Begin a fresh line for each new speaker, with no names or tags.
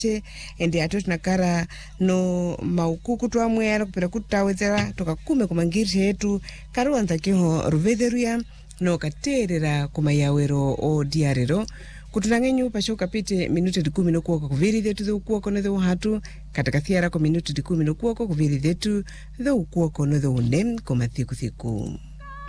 ende ato tunakara no maukuku twamwera kupera kutawezera tokakume kumangiri yetu karuanza kiho ruvetheruya no katerera kumayawero o diarero kutunangenyu pasho kapite minuti 10 no kuoko kuviri thetu the kuoko no the hatu katakathiara ko minuti 10 no kuoko kuviri thetu the kuoko no the unem komathiku thiku.